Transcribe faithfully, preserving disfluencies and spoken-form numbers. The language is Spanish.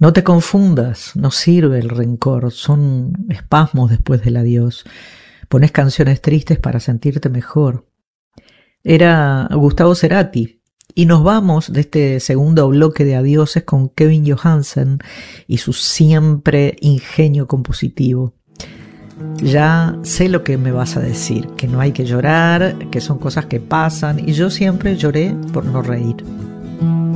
No te confundas, no sirve el rencor, son espasmos después del adiós. Pones canciones tristes para sentirte mejor. Era Gustavo Cerati. Y nos vamos de este segundo bloque de adioses con Kevin Johansen y su siempre ingenio compositivo. Ya sé lo que me vas a decir, que no hay que llorar, que son cosas que pasan, y yo siempre lloré por no reír.